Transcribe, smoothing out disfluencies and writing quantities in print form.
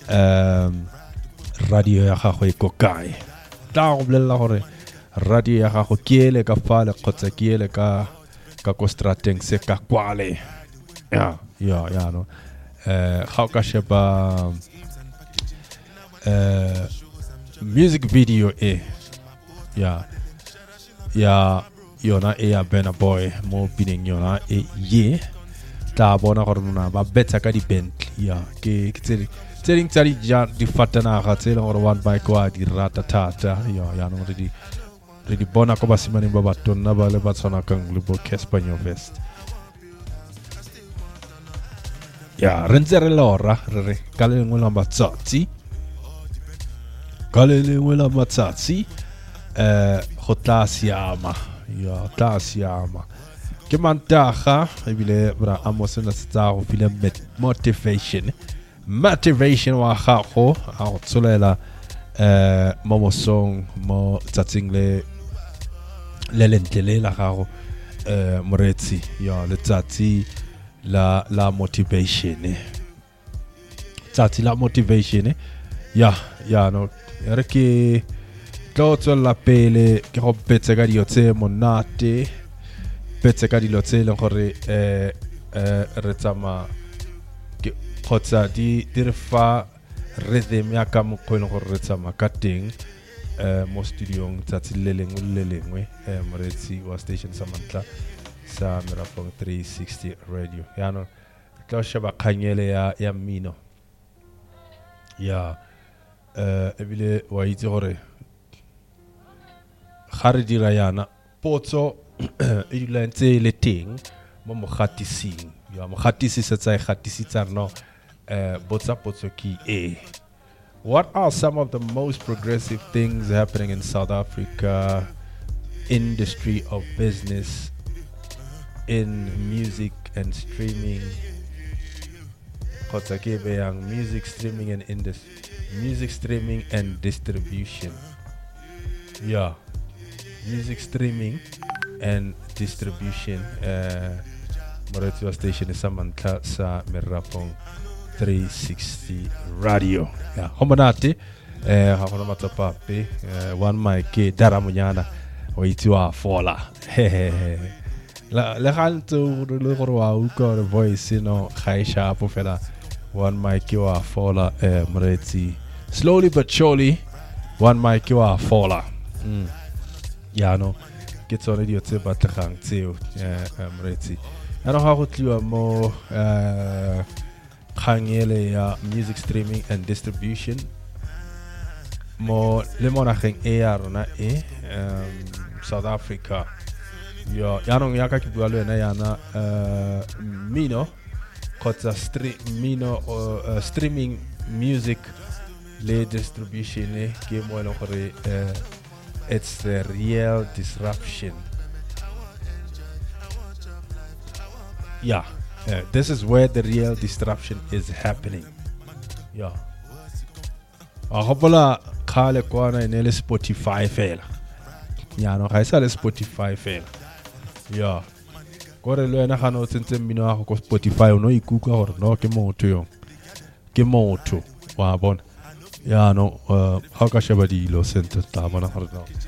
radio ya gago e ko kae tla go bolella gore radio ya gago ke ele ka fale kgotsa ke ele ka ko strateng se ka kwale ya no ga o ka sheba music video yona ya Burna Boy mo pineng yona ye ta bona gore nna ba betsa ka di Bentley ke tsering tsari ja di fatana ga tsela gore one bike wa di rata thata ya no re di bona ko basimane ba batonna ba le ba tsona kang le bo Casper Nyovest re ntse re lora re ka le lengwe la matsatsi go tla siama ke mantaga ebile bra amosena tsa go file motivation wa gago a go tsolela mo mosong mo tsatsing le lentle la gago moretsi letsatsi la motivation tsatsi la motivation no re ke tlo la pele ke go betsa ka dio tse monate betsa ka dilo tse leng gore re tsama ke khotsa di re fa rhythm ya ka mokgweng gore re tsama ka teng mo studiong tsatsi le lengwe moretsi wa station Samantla sa Merapong 360 radio no tlo sheba khanyele ya mmino ebile wa itse gore gare dira yana potso e dula ntse le teng mo mogatising mogatisi se tsa gatisitsa no botsa potso ki what are some of the most progressive things happening in South Africa industry of business in music and streaming music streaming and distribution music streaming and distribution Moretwa station is Samantha sa Merapong 360 radio homonate ha gona matsapape one mic dara munyana o itwa fola le ganto le gore wa uka re voice no khaisha po fela one mic wa fola Moretsi slowly but surely one mic wa fola no ke tsone dio tse batlegang tseo Moretsi ano ga go tliwa mo khangele ya music streaming and distribution mo le monageng rona South Africa no ya ka ke bua le yena yana mino kotsa streaming music le distribution ke mo le gore it's the real disruption this is where the real disruption is happening a hopola khale kwana ene Spotify fela no ga isa le Spotify fela gore le wena ga no tsentse mmino wa go ko Spotify no ikutlwa gore no ke motho wa bona no ha ka sheba dilo sente tla bona gore no